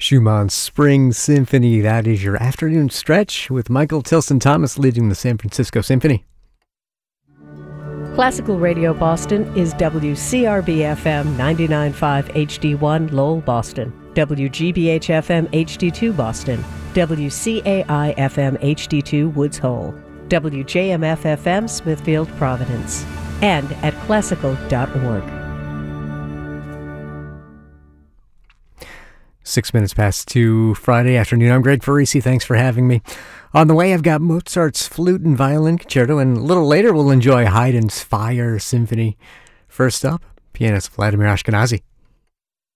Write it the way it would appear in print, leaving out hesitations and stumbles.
Schumann's Spring Symphony. That is your afternoon stretch with Michael Tilson Thomas leading the San Francisco Symphony. Classical Radio Boston is WCRB-FM 99.5 HD1 Lowell, Boston, WGBH-FM HD2 Boston, WCAI-FM HD2 Woods Hole, WJMF-FM Smithfield, Providence, and at classical.org. 6 minutes past 2 Friday afternoon. I'm Greg Farisi. Thanks for having me. On the way, I've got Mozart's Flute and Violin Concerto, and a little later we'll enjoy Haydn's Fire Symphony. First up, pianist Vladimir Ashkenazy.